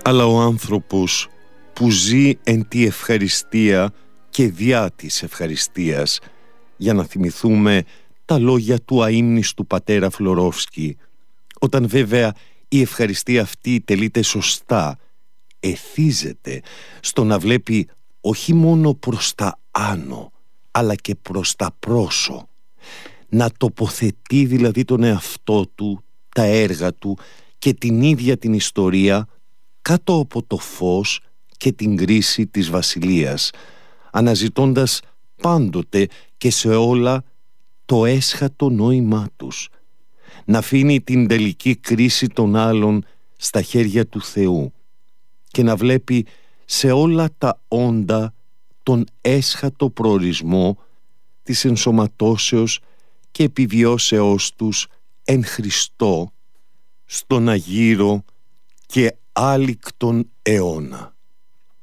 αλλά ο άνθρωπος που ζει εν τη ευχαριστία και διά της ευχαριστίας, για να θυμηθούμε τα λόγια του αείμνηστου πατέρα Φλωρόφσκι, όταν βέβαια η ευχαριστία αυτή τελείται σωστά, εθίζεται στο να βλέπει όχι μόνο προς τα άνω, αλλά και προς τα πρόσω, να τοποθετεί δηλαδή τον εαυτό του, τα έργα του και την ίδια την ιστορία κάτω από το φως και την κρίση της βασιλείας, αναζητώντας πάντοτε και σε όλα το έσχατο νόημά τους, να αφήνει την τελική κρίση των άλλων στα χέρια του Θεού και να βλέπει σε όλα τα όντα τον έσχατο προορισμό της ενσωματώσεως και επιβιώσεώς τους εν Χριστώ στον αγύρο και άλικτον αιώνα.